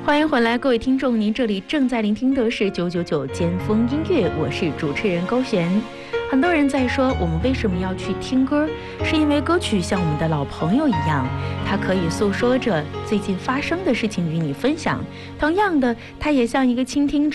欢迎回来，各位听众，您这里正在聆听的是999尖峰音乐，我是主持人高璇。很多人在说，我们为什么要去听歌？是因为歌曲像我们的老朋友一样，它可以诉说着最近发生的事情与你分享。同样的，它也像一个倾听者。